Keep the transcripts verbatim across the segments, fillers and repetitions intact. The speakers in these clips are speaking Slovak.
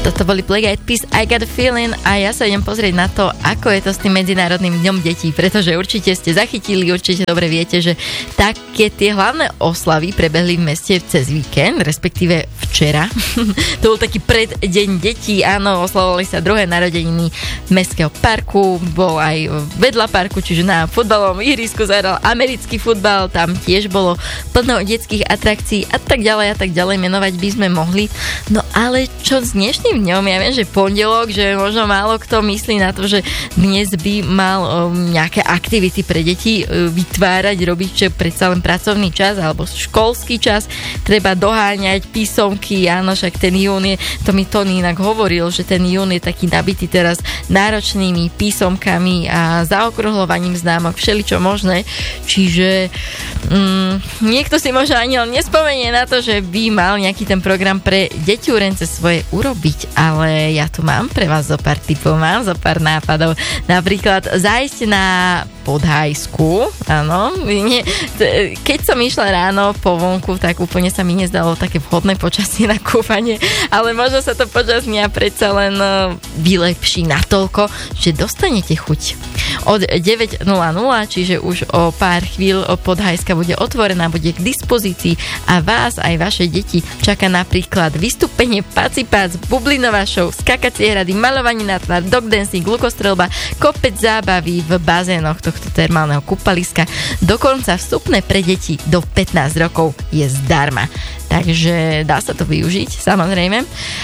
Toto boli Black Eyed Peas, I Got a Feeling a ja sa idem pozrieť na to, ako je to s tým Medzinárodným dňom detí, pretože určite ste zachytili, určite dobre viete, že také tie hlavné oslavy prebehli v meste cez víkend, respektíve včera. To bol taký preddeň detí, áno, oslavovali sa druhé narodeniny mestského parku, bol aj vedľa parku, čiže na futbalovom ihrisku zahral americký futbal, tam tiež bolo plno detských atrakcií a tak ďalej a tak ďalej, menovať by sme mohli. No ale čo s dnešným dňom? Ja viem, že pondelok, že možno málo kto myslí na to, že dnes by mal um, nejaké aktivity pre deti um, vytvárať, robiť, čo predsa len pracovný čas alebo školský čas, treba doháňať písomky, áno, však ten jún je, to mi Tony inak hovoril, že ten jún je taký nabitý teraz náročnými písomkami a zaokrúhlovaním známok, všeličo možné, čiže um, niekto si možno ani len nespomenie na to, že by mal nejaký ten program pre deťúrence svoje urobiť, ale ja tu mám pre vás zo pár tipov, mám zo pár nápadov. Napríklad zájsť na Podhajsku, áno. Nie, t- keď som išla ráno po vonku, tak úplne sa mi nezdalo také vhodné počasie na kúpanie, ale možno sa to počas dňa predsa len vylepší natoľko, že dostanete chuť. Od deväť nula nula, čiže už o pár chvíľ Podhajska bude otvorená, bude k dispozícii a vás aj vaše deti čaká napríklad vystúpenie pacipác, bublinová show, skakacie hrady, maľovanie na tvár, dog dancing, lukostrelba, kopec zábavy v bazénoch tohto termálneho kúpaliska. Dokonca vstupné pre deti do pätnásť rokov je zdarma. Takže dá sa to využiť, samozrejme.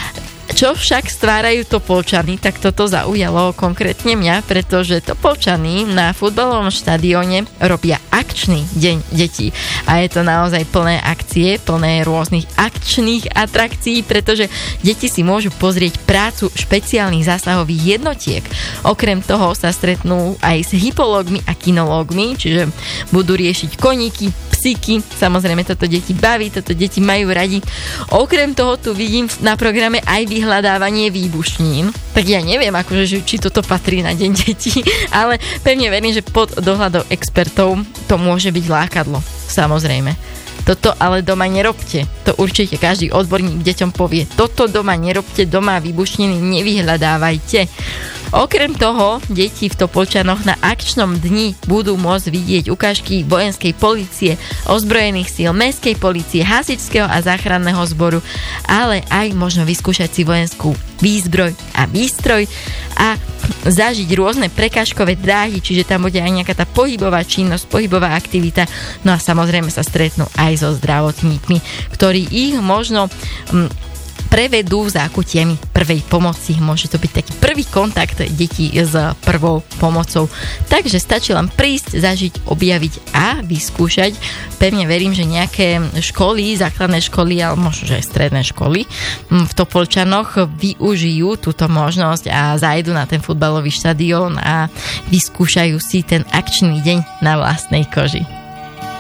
Čo však stvárajú Topolčany, tak toto zaujalo konkrétne mňa, pretože Topolčany na futbalovom štadióne robia akčný deň detí. A je to naozaj plné akcie, plné rôznych akčných atrakcií, pretože deti si môžu pozrieť prácu špeciálnych zásahových jednotiek. Okrem toho sa stretnú aj s hypológmi a kinológmi, čiže budú riešiť koníky, psíky, samozrejme toto deti baví, toto deti majú radi. Okrem toho tu vidím na programe aj vyhľadávanie výbušnín, tak ja neviem, akože, či toto patrí na deň detí, ale pevne verím, že pod dohľadom expertov to môže byť lákadlo, samozrejme. Toto ale doma nerobte. To určite každý odborník deťom povie. Toto doma nerobte, doma výbušniny nevyhľadávajte. Okrem toho, deti v Topolčanoch na akčnom dni budú môcť vidieť ukážky vojenskej polície, ozbrojených síl, mestskej polície, hasičského a záchranného zboru, ale aj možno vyskúšať si vojenskú výzbroj a výstroj a zažiť rôzne prekážkové dráhy, čiže tam bude aj nejaká tá pohybová činnosť, pohybová aktivita, no a samozrejme sa stretnú aj so zdravotníkmi, ktorí ich možno hm, prevedú zákutiami prvej pomoci. Môže to byť taký prvý kontakt detí s prvou pomocou. Takže stačí len prísť, zažiť, objaviť a vyskúšať. Pevne verím, že nejaké školy, základné školy, ale možno, že aj stredné školy v Topolčanoch využijú túto možnosť a zajdu na ten futbalový štadión a vyskúšajú si ten akčný deň na vlastnej koži.